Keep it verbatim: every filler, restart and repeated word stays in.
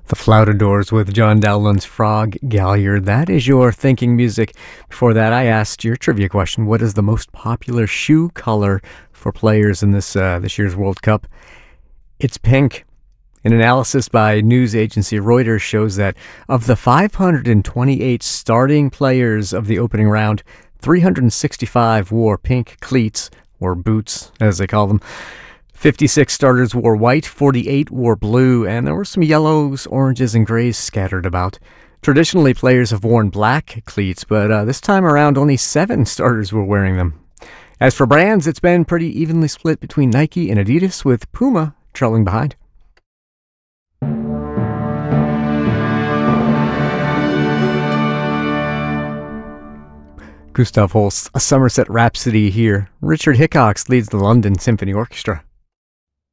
The Floutadors with John Dowland's Frog Galliard. That is your thinking music. Before that, I asked your trivia question: what is the most popular shoe color for players in this uh, this year's World Cup? It's pink. An analysis by news agency Reuters shows that of the five hundred twenty-eight starting players of the opening round, three hundred sixty-five wore pink cleats, or boots as they call them. fifty-six starters wore white, forty-eight wore blue, and there were some yellows, oranges, and grays scattered about. Traditionally, players have worn black cleats, but uh, this time around, only seven starters were wearing them. As for brands, it's been pretty evenly split between Nike and Adidas, with Puma trailing behind. Gustav Holst, a Somerset Rhapsody here. Richard Hickox leads the London Symphony Orchestra.